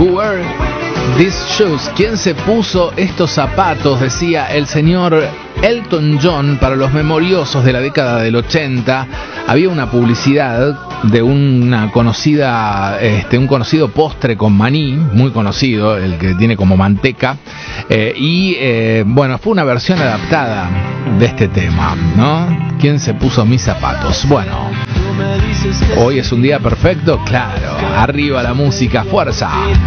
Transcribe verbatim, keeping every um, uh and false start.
Who wear these shoes? ¿Quién se puso estos zapatos? Decía el señor Elton John para los memoriosos de la década del ochenta. Había una publicidad de una conocida, este, un conocido postre con maní, muy conocido, el que tiene como manteca, eh, y eh, bueno, fue una versión adaptada de este tema, ¿no? ¿Quién se puso mis zapatos? Bueno, hoy es un día perfecto, claro. Arriba la música, fuerza.